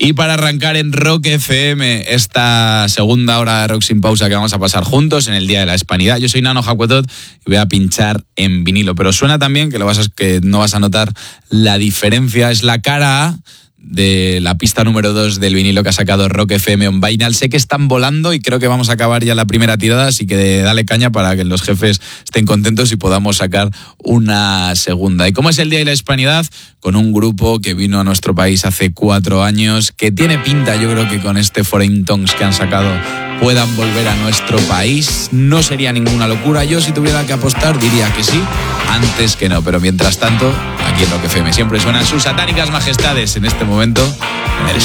Y para arrancar en Rock FM esta segunda hora de Rock Sin Pausa que vamos a pasar juntos en el Día de la Hispanidad, yo soy Nano Jacuetot y voy a pinchar en vinilo, pero suena también que no vas a notar la diferencia, es la cara A de la pista número 2 del vinilo que ha sacado Rock FM on Vinyl. Sé que están volando y creo que vamos a acabar ya la primera tirada, así que dale caña para que los jefes estén contentos y podamos sacar una segunda. ¿Y cómo es el Día de la Hispanidad? Con un grupo que vino a nuestro país hace 4 años, que tiene pinta, yo creo que con este Foreign Tongues que han sacado puedan volver a nuestro país. No sería ninguna locura. Yo, si tuviera que apostar, diría que sí, antes que no. Pero mientras tanto, aquí en Rock FM siempre suenan sus satánicas majestades en este momento en el